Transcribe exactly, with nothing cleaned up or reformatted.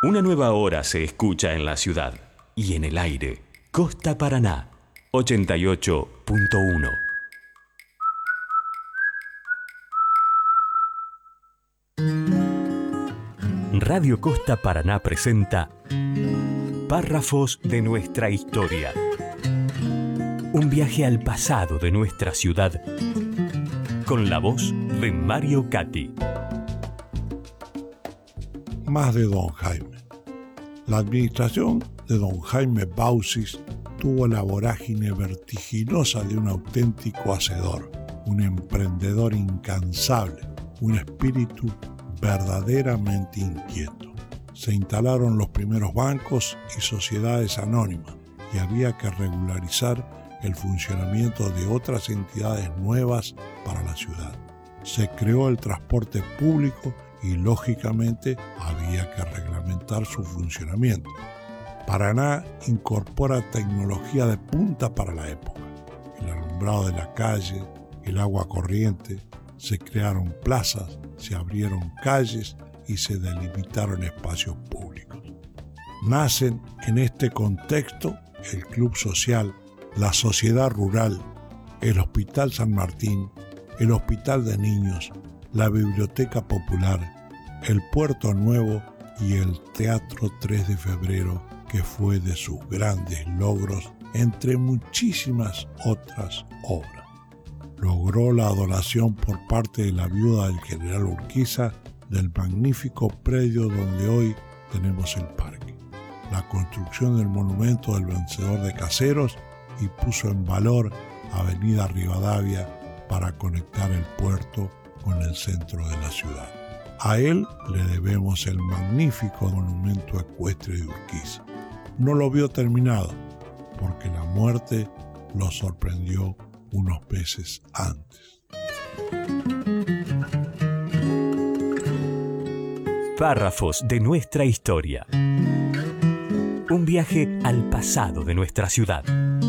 Una nueva hora se escucha en la ciudad y en el aire. Costa Paraná, ochenta y ocho punto uno. Radio Costa Paraná presenta Párrafos de nuestra historia. Un viaje al pasado de nuestra ciudad con la voz de Mario Cati. Más de don Jaime. La administración de don Jaime Baucis tuvo la vorágine vertiginosa de un auténtico hacedor, un emprendedor incansable, un espíritu verdaderamente inquieto. Se instalaron los primeros bancos y sociedades anónimas y había que regularizar el funcionamiento de otras entidades nuevas para la ciudad. Se creó el transporte público y lógicamente había que reglamentar su funcionamiento. Paraná incorpora tecnología de punta para la época. El alumbrado de la calle, el agua corriente, se crearon plazas, se abrieron calles y se delimitaron espacios públicos. Nacen en este contexto el Club Social, la Sociedad Rural, el Hospital San Martín, el Hospital de Niños, la Biblioteca Popular, el Puerto Nuevo y el Teatro tres de febrero, que fue de sus grandes logros, entre muchísimas otras obras. Logró la donación por parte de la viuda del general Urquiza del magnífico predio donde hoy tenemos el parque, la construcción del monumento del vencedor de Caseros y puso en valor Avenida Rivadavia para conectar el puerto con el centro de la ciudad. A él le debemos el magnífico monumento ecuestre de Urquiza. No lo vio terminado porque la muerte lo sorprendió unos meses antes. Párrafos de nuestra historia. Un viaje al pasado de nuestra ciudad.